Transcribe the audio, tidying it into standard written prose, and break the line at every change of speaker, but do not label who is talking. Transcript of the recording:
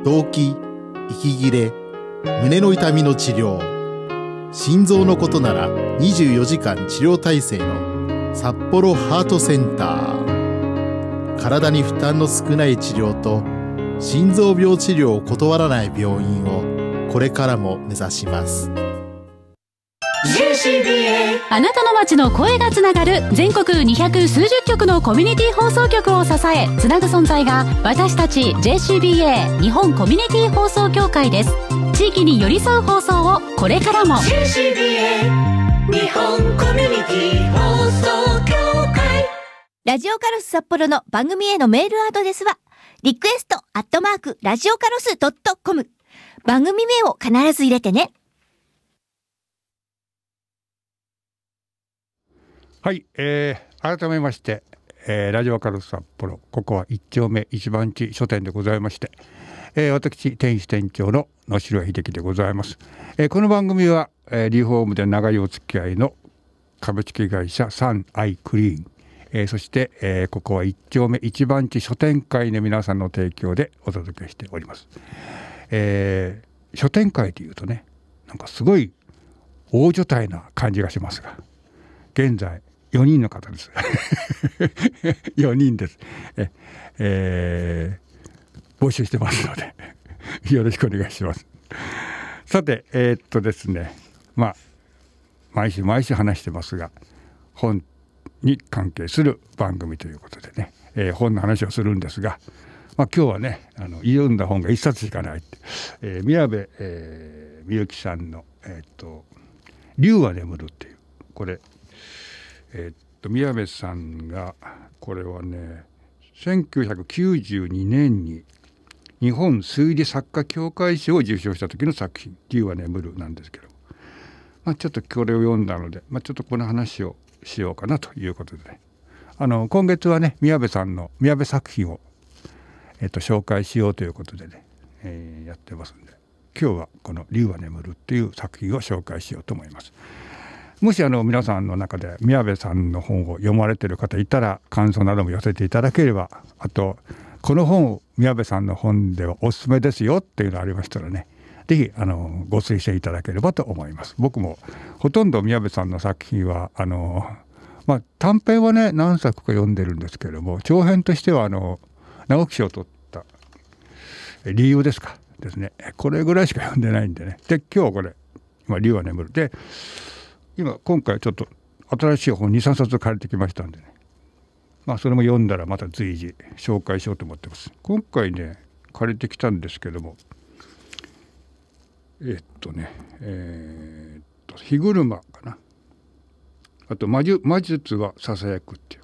動悸、息切れ、胸の痛みの治療、心臓のことなら24時間治療体制の札幌ハートセンター。体に負担の少ない治療と心臓病治療を断らない病院をこれからも目指します。
あなたの街の声がつながる全国200数十局のコミュニティ放送局を支えつなぐ存在が私たち JCBA 日本コミュニティ放送協会です。地域に寄り添う放送をこれからも
JCBA 日本コミュニティ放送協会。
ラジオカロス札幌の番組へのメールアドレスはリクエスト@ラジオカロス.com。 番組名を必ず入れてね。
はい、改めまして、ラジオカルス札幌、ここは一丁目一番地書店でございまして、私店主店長の野城秀樹でございます。この番組は、リフォームで長いお付き合いの株式会社サンアイクリーン、そして、ここは一丁目一番地書店会の皆さんの提供でお届けしております。書店会というとね、なんかすごい大所帯な感じがしますが、現在4人の方です4人です。募集してますのでよろしくお願いします。さてですね、毎週話してますが、本に関係する番組ということでね、本の話をするんですが、今日はね読んだ本が1冊しかないって、宮部、みゆきさんの「竜は眠る」っていう、これ宮部さんがこれはね1992年に日本推理作家協会賞を受賞した時の作品「竜は眠る」なんですけど、ちょっとこれを読んだので、ちょっとこの話をしようかなということでね、今月はね宮部さんの宮部作品を、紹介しようということでね、やってますんで、今日はこの「竜は眠る」っていう作品を紹介しようと思います。もし皆さんの中で宮部さんの本を読まれている方いたら感想なども寄せていただければ、あとこの本を宮部さんの本ではおすすめですよっていうのがありましたらね、ぜひご推薦いただければと思います。僕もほとんど宮部さんの作品は短編はね何作か読んでるんですけれども、長編としては直木賞を取った理由ですね、これぐらいしか読んでないんでね。で今日これ竜は眠るで、今回ちょっと新しい本 2,3 冊借りてきましたんでね、それも読んだらまた随時紹介しようと思ってます。今回ね借りてきたんですけども、火車かな、あと魔術はささやくっていう、